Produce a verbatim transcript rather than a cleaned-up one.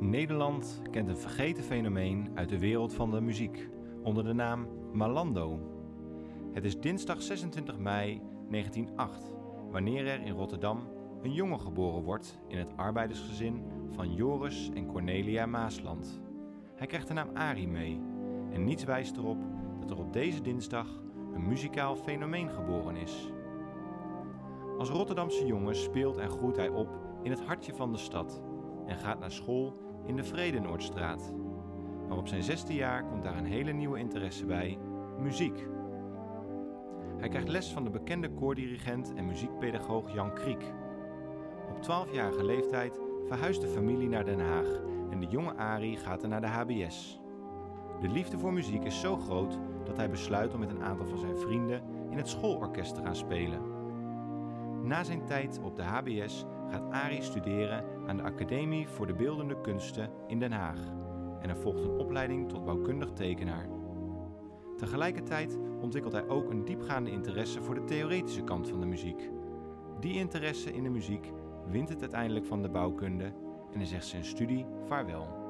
Nederland kent een vergeten fenomeen uit de wereld van de muziek, onder de naam Malando. Het is dinsdag zesentwintig mei negentienhonderdacht, wanneer er in Rotterdam een jongen geboren wordt in het arbeidersgezin van Joris en Cornelia Maasland. Hij krijgt de naam Arie mee en niets wijst erop dat er op deze dinsdag een muzikaal fenomeen geboren is. Als Rotterdamse jongen speelt en groeit hij op in het hartje van de stad en gaat naar school in de Vredenoordstraat. Maar op zijn zesde jaar komt daar een hele nieuwe interesse bij, muziek. Hij krijgt les van de bekende koordirigent en muziekpedagoog Jan Kriek. Op twaalfjarige leeftijd verhuist de familie naar Den Haag en de jonge Arie gaat er naar de H B S. De liefde voor muziek is zo groot dat hij besluit om met een aantal van zijn vrienden in het schoolorkest te gaan spelen. Na zijn tijd op de H B S gaat Arie studeren aan de Academie voor de Beeldende Kunsten in Den Haag en er volgt een opleiding tot bouwkundig tekenaar. Tegelijkertijd ontwikkelt hij ook een diepgaande interesse voor de theoretische kant van de muziek. Die interesse in de muziek wint het uiteindelijk van de bouwkunde en hij zegt zijn studie vaarwel.